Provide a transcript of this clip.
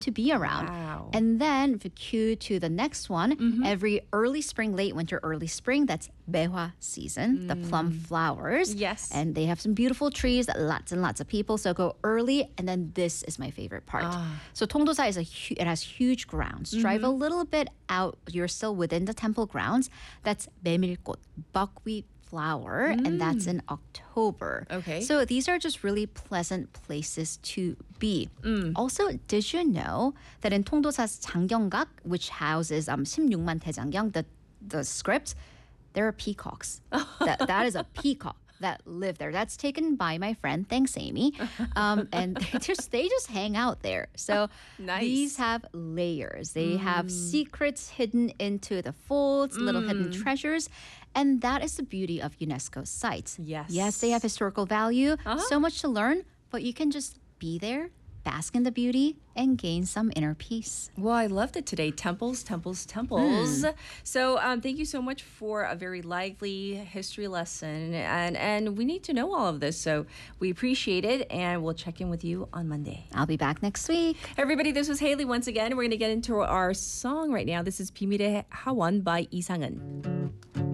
to be around. Wow. And then if you cue to the next one, every early spring, late winter, early spring, that's Behwa season, the plum flowers. Yes. And they have some beautiful trees, lots and lots of people. So go early. And then this is my favorite part. So Tongdosa is it has huge grounds. Drive a little bit out. You're still within the temple grounds. That's 메밀꽃, buckwheat flower, and that's in October. Okay. So these are just really pleasant places to be. Also, did you know that in Tongdosa's 장경각, which houses 16만 대장경, the script, there are peacocks. That is a peacock that live there. That's taken by my friend. Thanks, Amy. And they just hang out there. So Nice. these have layers. They have secrets hidden into the folds, little hidden treasures. And that is the beauty of UNESCO sites. Yes. Yes, they have historical value. So much to learn, but you can just be there, bask in the beauty, and gain some inner peace. Well, I loved it today. Temples, temples, temples. So thank you so much for a very lively history lesson. And we need to know all of this. So we appreciate it. And we'll check in with you on Monday. I'll be back next week. Everybody, this was Haley once again. We're going to get into our song right now. This is 비밀의 하원 by 이상은.